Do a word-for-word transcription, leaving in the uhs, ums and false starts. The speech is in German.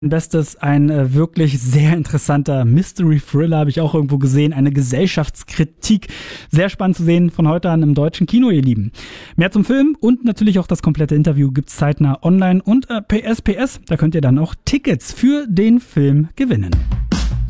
Bestes, ein äh, wirklich sehr interessanter Mystery-Thriller, habe ich auch irgendwo gesehen, eine Gesellschaftskritik. Sehr spannend zu sehen von heute an im deutschen Kino, ihr Lieben. Mehr zum Film und natürlich auch das komplette Interview gibt's zeitnah online und äh, P S P S, da könnt ihr dann auch Tickets für den Film gewinnen.